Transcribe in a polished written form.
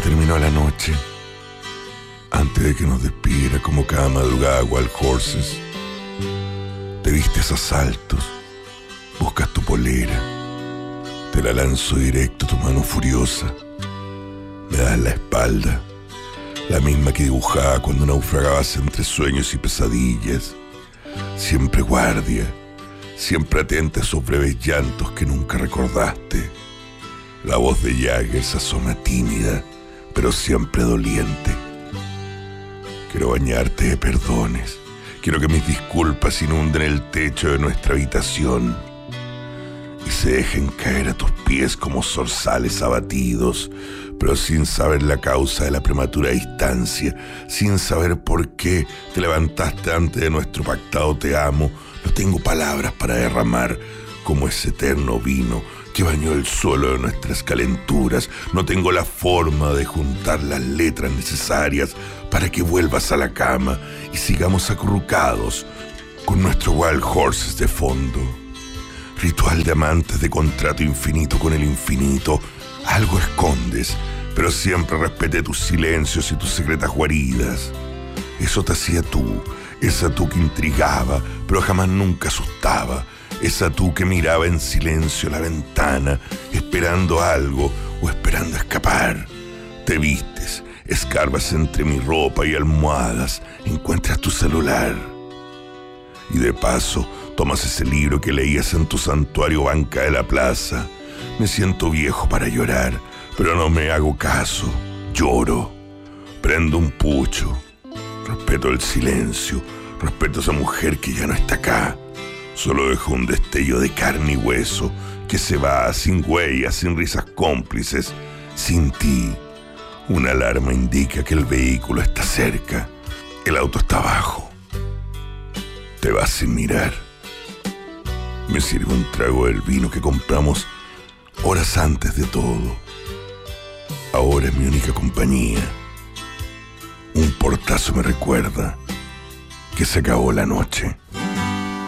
terminó la noche, antes de que nos despidiera como cada madrugada Wild Horses, te vistes a saltos, buscas tu polera, te la lanzo directo a tu mano furiosa, me das la espalda, la misma que dibujaba cuando naufragabas entre sueños y pesadillas, siempre guardia, siempre atenta a esos breves llantos que nunca recordaste. La voz de Jagger se asoma tímida, pero siempre doliente. Quiero bañarte de perdones. Quiero que mis disculpas inunden el techo de nuestra habitación y se dejen caer a tus pies como zorzales abatidos, pero sin saber la causa de la prematura distancia, sin saber por qué te levantaste antes de nuestro pactado te amo. No tengo palabras para derramar como ese eterno vino que bañó el suelo de nuestras calenturas. No tengo la forma de juntar las letras necesarias para que vuelvas a la cama y sigamos acurrucados con nuestro Wild Horses de fondo. Ritual de amantes de contrato infinito con el infinito. Algo escondes, pero siempre respeté tus silencios y tus secretas guaridas. Eso te hacía tú, esa tú que intrigaba, pero jamás nunca asustaba. Esa tú que miraba en silencio la ventana, esperando algo o esperando escapar. Te vistes, escarbas entre mi ropa y almohadas, encuentras tu celular. Y de paso, tomas ese libro que leías en tu santuario banca de la plaza. Me siento viejo para llorar, pero no me hago caso. Lloro, prendo un pucho. Respeto el silencio, respeto a esa mujer que ya no está acá. Solo dejo un destello de carne y hueso que se va sin huellas, sin risas cómplices, sin ti. Una alarma indica que el vehículo está cerca. El auto está abajo. Te vas sin mirar. Me sirve un trago del vino que compramos horas antes de todo. Ahora es mi única compañía. Un portazo me recuerda que se acabó la noche.